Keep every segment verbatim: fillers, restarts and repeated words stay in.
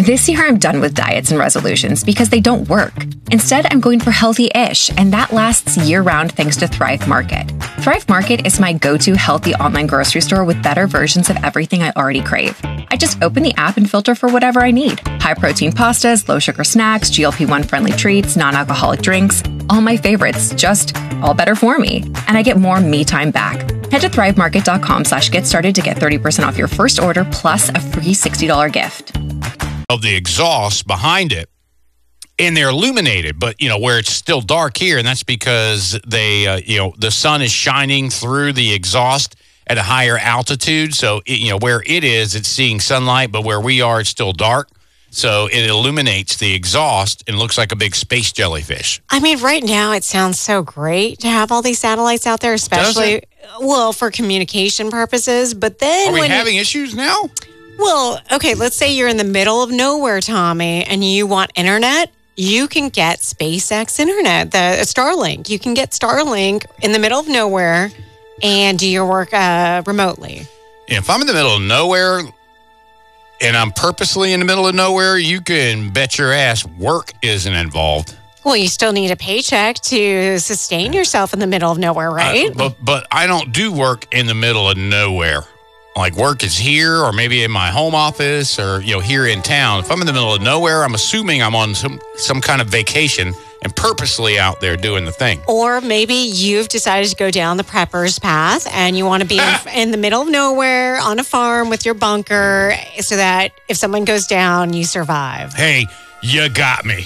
This year, I'm done with diets and resolutions because they don't work. Instead, I'm going for healthy-ish, and that lasts year-round thanks to Thrive Market. Thrive Market is my go-to healthy online grocery store with better versions of everything I already crave. I just open the app and filter for whatever I need. High-protein pastas, low-sugar snacks, G L P one friendly treats, non-alcoholic drinks, all my favorites, just all better for me. And I get more me time back. Head to thrivemarket.com slash get started to get thirty percent off your first order plus a free sixty dollars gift. Of the exhaust behind it, and they're illuminated, but you know where it's still dark here, and that's because they, uh, you know, the sun is shining through the exhaust at a higher altitude. So it, you know where it is, it's seeing sunlight, but where we are, it's still dark. So it illuminates the exhaust and looks like a big space jellyfish. I mean, right now it sounds so great to have all these satellites out there, especially well for communication purposes. But then, are we when having it, issues now? Well, okay, let's say you're in the middle of nowhere, Tommy, and you want internet. You can get SpaceX internet, the Starlink. You can get Starlink in the middle of nowhere and do your work uh, remotely. If I'm in the middle of nowhere and I'm purposely in the middle of nowhere, you can bet your ass work isn't involved. Well, you still need a paycheck to sustain yourself in the middle of nowhere, right? Uh, but, but I don't do work in the middle of nowhere. Like work is here or maybe in my home office or, you know, here in town. If I'm in the middle of nowhere, I'm assuming I'm on some, some kind of vacation and purposely out there doing the thing. Or maybe you've decided to go down the prepper's path and you want to be in, in the middle of nowhere on a farm with your bunker so that if someone goes down, you survive. Hey, you got me.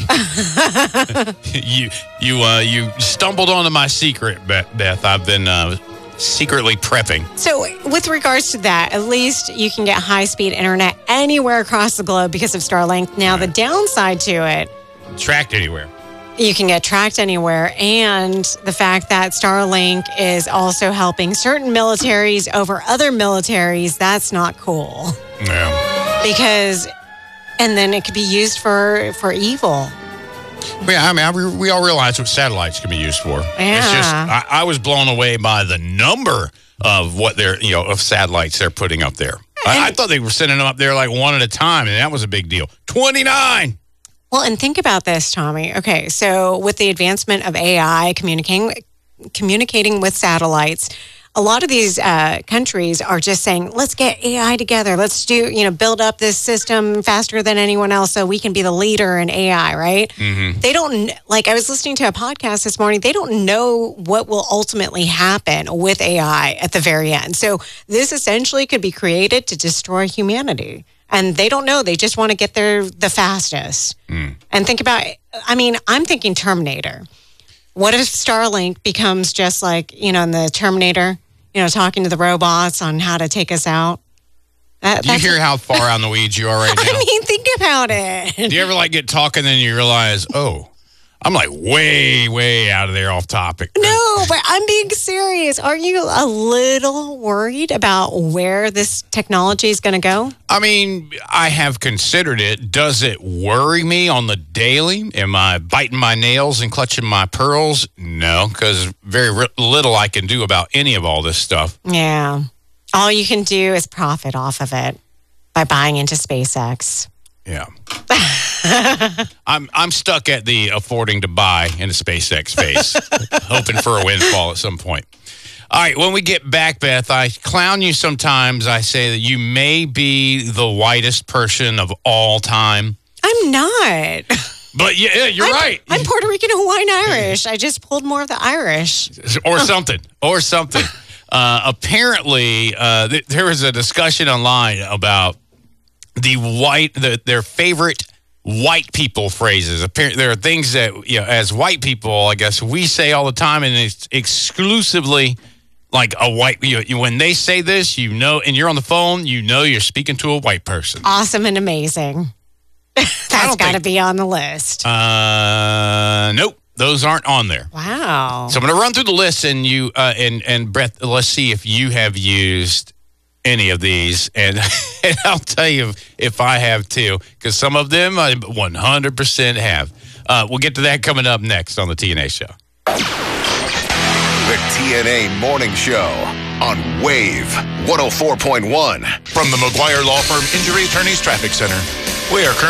you you uh, you stumbled onto my secret, Beth. I've been... Uh, secretly prepping. So with regards to that, at least you can get high-speed internet anywhere across the globe because of Starlink. Now, right. The downside to it... Tracked anywhere. You can get tracked anywhere. And the fact that Starlink is also helping certain militaries over other militaries, that's not cool. Yeah. Because... And then it could be used for, for evil. Yeah, I mean, I, we all realize what satellites can be used for. Yeah. It's just, I, I was blown away by the number of what they're, you know, of satellites they're putting up there. I, I thought they were sending them up there like one at a time, and that was a big deal. twenty-nine! Well, and think about this, Tommy. Okay, so with the advancement of A I communicating, communicating with satellites, a lot of these uh, countries are just saying, let's get A I together. Let's do, you know, build up this system faster than anyone else so we can be the leader in A I, right? Mm-hmm. They don't, like I was listening to a podcast this morning, they don't know what will ultimately happen with A I at the very end. So this essentially could be created to destroy humanity. And they don't know. They just want to get there the fastest. Mm. And think about, I mean, I'm thinking Terminator. What if Starlink becomes just like, you know, in the Terminator, you know, talking to the robots on how to take us out? That, Do you hear how far out in the weeds you are right now? I mean, think about it. Do you ever like get talking and you realize, oh, I'm like way, way out of there off topic. No, but I'm being serious. Are you a little worried about where this technology is going to go? I mean, I have considered it. Does it worry me on the daily? Am I biting my nails and clutching my pearls? No, because very r- little I can do about any of all this stuff. Yeah. All you can do is profit off of it by buying into SpaceX. Yeah. I'm I'm stuck at the affording to buy in the SpaceX phase, hoping for a windfall at some point. All right, when we get back, Beth, I clown you sometimes. I say that you may be the whitest person of all time. I'm not. But yeah, you're I'm, right. I'm Puerto Rican, Hawaiian, Irish. I just pulled more of the Irish. Or something. Or something. Uh, apparently, uh, th- there was a discussion online about the white, the, their favorite white people phrases. Apparently, there are things that, you know, as white people, I guess we say all the time, and it's exclusively like a white. You know, when they say this, you know, and you're on the phone, you know, you're speaking to a white person. Awesome and amazing. That's got to be on the list. Uh, nope, those aren't on there. Wow. So I'm going to run through the list, and you uh, and and Brett, let's see if you have used any of these, and, and I'll tell you if I have too, because some of them I one hundred percent have. Uh, we'll get to that coming up next on the T N A Show. The T N A Morning Show on Wave one oh four point one. From the McGuire Law Firm Injury Attorneys Traffic Center, we are currently